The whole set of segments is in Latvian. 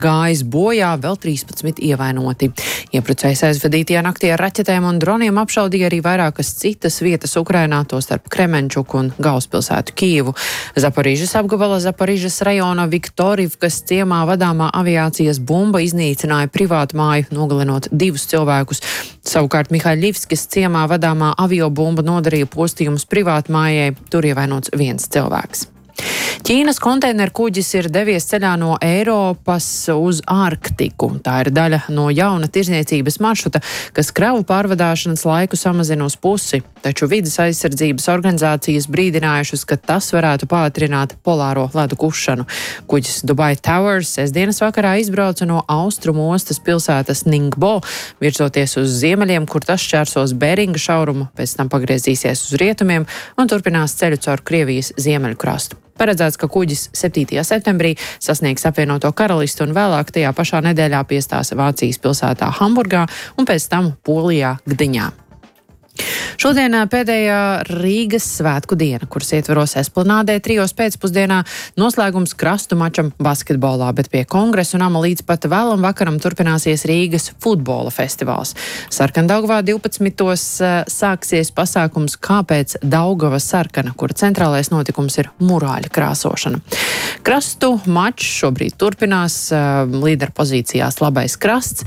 gājis bojā, vēl 13 ievainoti. Iebrucējs aizvadītajā naktī ar raķetēm un droniem apšaudīja arī vairākas citas vietas Ukrainā, tostarp Kremenčuku un galvaspilsētu Kijevu. Zaporižas apgabala Zaporižas rajona Viktorivkas ciemā vadāmā aviācijas bumba iznīcināja privātu māju, nogalinot 2 cilvēkus. Savukārt Mihaļivskis ciemā vadāmā aviobumba nodarīja postījumus privātu mājai, tur ievainots 1 cilvēks. Ķīnas konteineru kuģis ir devies ceļā no Eiropas uz Arktiku. Tā ir daļa no jauna tirzniecības maršruta, kas kravu pārvadāšanas laiku samazina uz pusi, taču vides aizsardzības organizācijas brīdinājušas, ka tas varētu pātrināt polāro ledu kušanu. Kuģis Dubai Towers sestdienas vakarā izbrauca no austrumu ostas pilsētas Ningbo, virzoties uz ziemeļiem, kur tas šķērsos Beringa šaurumu, pēc tam pagriezīsies uz rietumiem un turpinās ceļu caur Krievijas ziemeļu krastu. Paredzēts, ka kuģis 7. septembrī sasniegs apvienoto karalisti un vēlāk tajā pašā nedēļā piestās Vācijas pilsētā Hamburgā un pēc tam Polijā Gdiņā. Šodien pēdējā Rīgas svētku diena, kuras ietvaros Esplanādē 3. pēcpusdienā noslēgums krastu mačam basketbolā, bet pie Kongresa nama līdz pat vēlam vakaram turpināsies Rīgas futbola festivāls. Sarkandaugavā 12. sāksies pasākums Kāpēc Daugava sarkana, kura centrālais notikums ir murāļa krāsošana. Krastu mačs šobrīd turpinās, līderpozīcijās Labais krasts.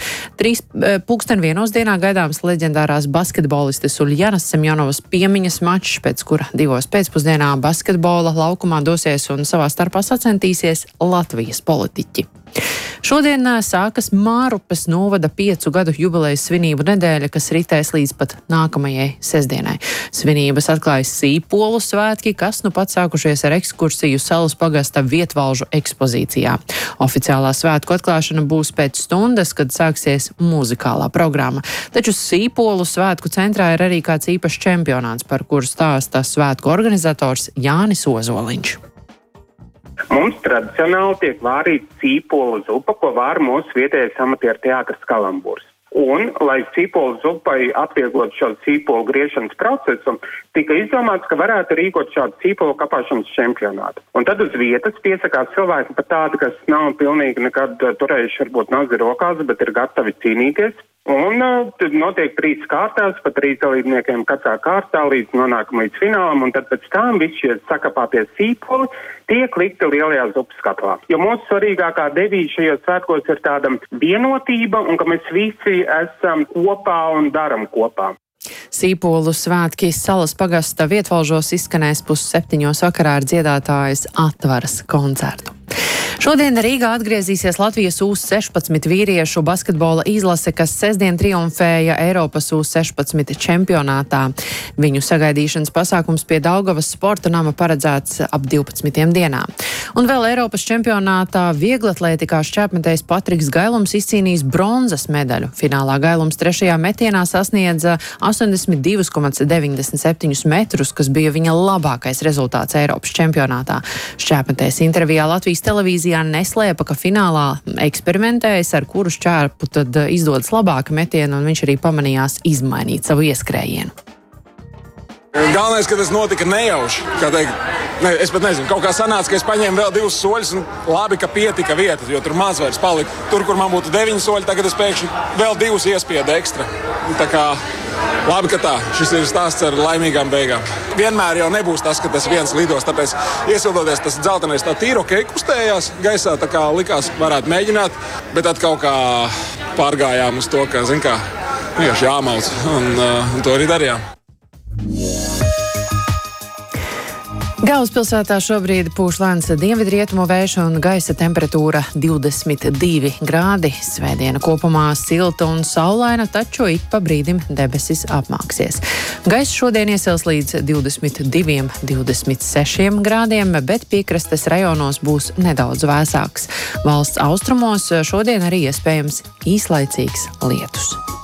3:01 dienā gaidāms leģendārās basketbolistes Uļjanas Semjonovas piemiņas mačs, pēc kura 2. pēcpusdienā basketbola laukumā dosies un savā starpā sacentīsies Latvijas politiķi. Šodien sākas Mārupes novada 5 gadu jubilejas svinību nedēļa, kas ritēs līdz pat nākamajai sestdienai. Svinības atklājas Sīpolu svētki, kas nu pat sākušies ar ekskursiju Salas pagasta Vietvalžu ekspozīcijā. Oficiālā svētku atklāšana būs pēc stundas, kad sāksies muzikālā programma. Taču Sīpolu svētku centrā ir arī kāds īpašs čempionāts, par kuru stāsta svētku organizators Jānis Ozoliņš. Mums tradicionāli tiek vārīta Sīpola zupa, ko vāra mūsu vietējais amatieru teātris Kalamburs. Un, lai Sīpola zupai atvieglot šo sīpolu griešanas procesu, tika izdomāts, ka varētu rīkot šādu sīpolu kapāšanas čempionātu. Un tad uz vietas piesakās cilvēki pat tādi, kas nav pilnīgi nekad turējuši varbūt nazi rokās, bet ir gatavi cīnīties. Un tad notiek 3 kārtās, pa 3 dalībniekiem katrā kārtā līdz nonākam līdz finālam, un tad pēc tam visi šie sakapātie sīpoli tiek likti lielajā zupas katlā. Jo mūsu svarīgākā devīze šajos svētkos ir tāda vienotība, un ka mēs visi esam kopā un daram kopā. Sīpolu svētki Salas pagasta Vietvalžos izskanēs 6:30 vakarā ar dziedātājas atvaras koncertu. Šodien Rīgā atgriezīsies Latvijas U16 vīriešu basketbola izlase, kas sestdien triumfēja Eiropas U16 čempionātā. Viņu sagaidīšanas pasākums pie Daugavas sporta nama paredzēts ap 12 dienām. Un vēl Eiropas čempionātā vieglatlētikā šķēpmetējs Patriks Gailums izcīnījis bronzas medaļu. Finālā Gailums 3. metienā sasniedza 82,97 metrus, kas bija viņa labākais rezultāts Eiropas čempionātā. Šķēpmetējs intervijā Latvijas televīzijā neslēpa, ka finālā eksperimentējas, ar kuru šķērpu tad izdodas labāka metiena, un viņš arī pamanījās izmainīt savu ieskrējienu. Galvenais, ka tas notika nejauši. Es pat nezinu, kaut kā sanāca, ka es paņēmu vēl 2 soļus, un labi, ka pietika vieta, jo tur maz vairs palika. Tur, kur man būtu 9 soļi, tagad es pēkšņi vēl 2 iespiedu ekstra. Tā kā labi, ka tā. Šis ir stāsts ar laimīgām beigām. Vienmēr jau nebūs tas, ka tas viens lidos, tāpēc iesildoties tas dzeltenais tā tīri ok kustējās gaisā, tā kā likās varētu mēģināt, bet tad kaut kā pārgājām uz to, ka, zin kā, vienkārši jāmauc, un to arī darījām. Galvaspilsētā šobrīd pūš lēns dienvidrietumu vējš un gaisa temperatūra 22 grādi. Svētdiena kopumā silta un saulaina, taču ik pa brīdim debesis apmāksies. Gaisa šodien iesils līdz 22-26 grādiem, bet piekrastes rajonos būs nedaudz vēsāks. Valsts austrumos šodien arī iespējams īslaicīgs lietus.